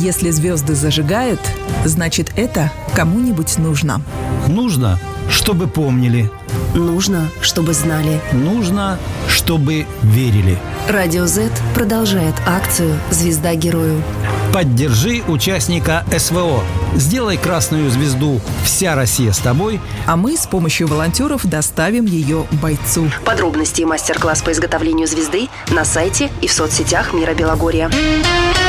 Если звезды зажигают, значит, это кому-нибудь нужно. Нужно, чтобы помнили. Нужно, чтобы знали. Нужно, чтобы верили. Радио Z продолжает акцию «Звезда герою». Поддержи участника СВО. Сделай красную звезду «Вся Россия с тобой». А мы с помощью волонтеров доставим ее бойцу. Подробности и мастер-класс по изготовлению звезды на сайте и в соцсетях Мира Белогорья.